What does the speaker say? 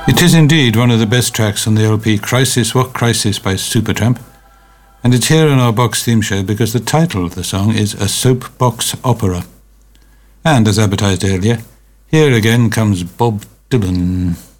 It is indeed one of the best tracks on the LP Crisis What Crisis by Supertramp, and it's here on our box theme show because the title of the song is A Soapbox Opera. And as advertised earlier, here again comes Bob Dylan.